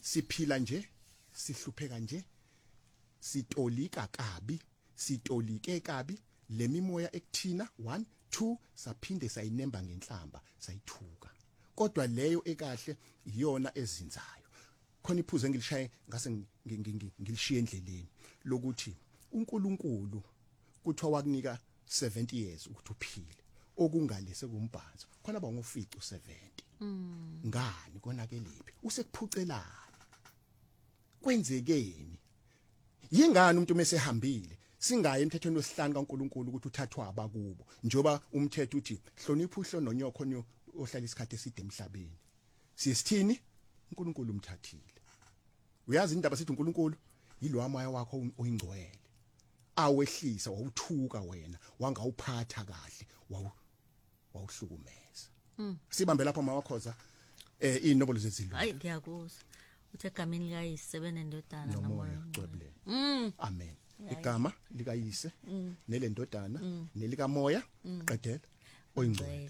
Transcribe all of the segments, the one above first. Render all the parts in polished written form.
siphila nje sihlupheka nje sitolika kabi sitolike kabi lemimoya ekuthina 1 2 saphinde sayinemba ngenhlamba sayithuka kodwa leyo ekahle iyona ezinzayo khona iphuze ngilishaye ngase ngilishiye endleleni lokuthi uNkulunkulu kuthiwa wakunika 70 years ukuthi uphile okungale sekumbhanzo khona bangofica u70 ngani konakelephi usekuphucelana kwenzekeni yingani umuntu mesehambile singaye emthethweni wesihlanu kaNkulunkulu ukuthi uthathwa abakubo njoba umthetho uthi hlonipha uhlono nonyoko ohlala isikhathi eside emhlabeni sisithini uNkulunkulu umthathile uyazi indaba sithi uNkulunkulu yilo amaya wakho oyingcwele awehlisa wawuthuka wena wangawuphatha kahle wawuhlukumeza sibambe lapha mawakhoza inombolo zezilo hayi ngiyakuzwa uthe egameni likayise benendodana nomoya ugcwele amen igama likayise nelendodana nelikamoya qedela oyingcwele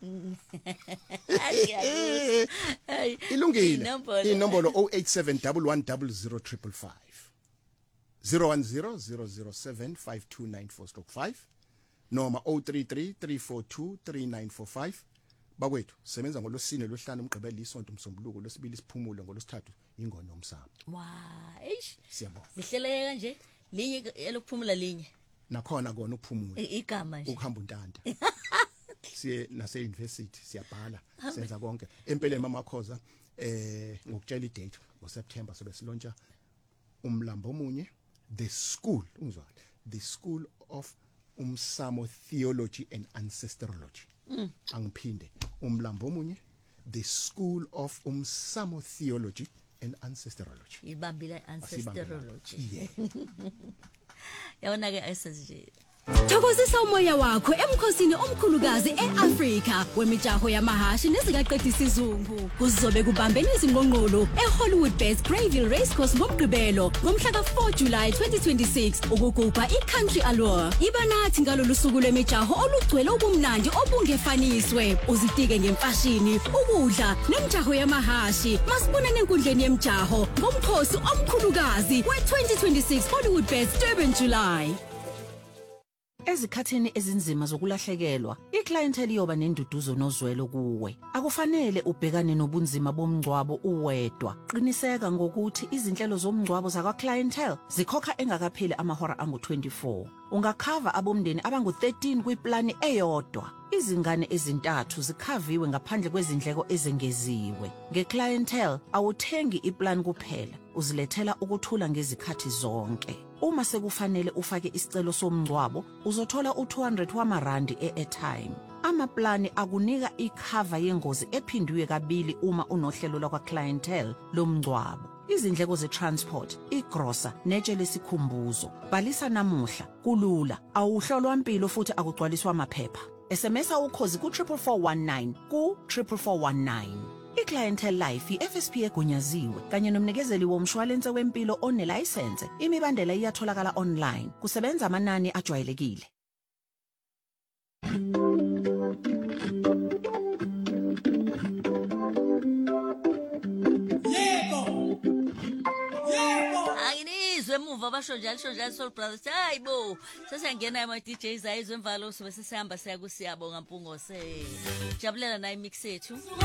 ilungile inombolo 0871100055 01000752945 noma 0333423945 bakwethu sebenza ngolosine lohlanu umgqibelo isonto umsombuluko losibili isiphumulo ngolosithathu ingono umsamo eish siyabonga lihleleke kanje linye elokuphumula linye nakhona kona ukuphumula igama nje ukuhamba untanta siye nase university siyabhala senza konke empeleni mama Khoza ngokutshela idate ngoSeptember sobe silontsha umlambo omunye the school ungizwala the school of umsamo theology and ancestrology angiphinde umlambo omunye the school of umsamo theology and ancestrology ibambile ancestrology yeah yabona ke ayisenje Thokozisa umoya wakho emkhosini omkhulukazi eAfrika wemijaho yamahashi nezikaqedisa izungu kuzobe kubambene izingqongqolo eHollywood Best Greyville Racecourse ngomgqibelo ngomhla ka4 July 2026 ukugubha iCountry Allure ibanathi ngalolu suku lwemijaho olugcwele ubumnandi obungefaniswe uzitike ngemfashini ukudla nemijaho yamahashi masibonane enkundleni yemijaho ngomkhosi omkhulukazi we2026 Hollywood Best Durban July. Ezikhathini ezinzima zokulahlekelwa, iclientele yoba nenduduzo nozwelo kuwe. Akufanele ubhekane nobunzima bomngcwabo uwedwa. Qiniseka ngokuthi izinhlelo zomngcwabo zakwa clientele zikhokha engakapheli amahora angu-24. Ungakhava abomndeni abangu-13 kwiplani eyodwa. Izingane ezintathu zikhaviwe ngaphandle kwezindleko ezengeziwe. Ngeclientele awuthengi iplan kuphela, uzilethela ukuthula ngezikhathi zonke. Uma sekufanele ufake isicelo somngcwabo, uzothola u200 wamarandi e-airtime. Amaplani akunika ikhava yengozi ephindiwe kabili uma unohlelo lakwa clientele lomngcwabo. Izindleko ze-transport, igrosa, netshe lesikhumbuzo. Bhalisa namuhla, kulula, awuhlolwa impilo futhi akugcwaliswa amaphepha. SMS ukhozi ku44419 ku44419. iClientele Life iFSP egunyaziwe kanye nomnikezeli womshwalense wempilo onelicense. Imibandela iyatholakala online. Kusebenza amanani ajwayelekile. Angizwe emuva basho njalo Soul Brothers hayibo sesiyangena ama DJs ayizwe imvalo sobe sesihamba siya kusiyabonga Mpungose jabulela nayi mix ethu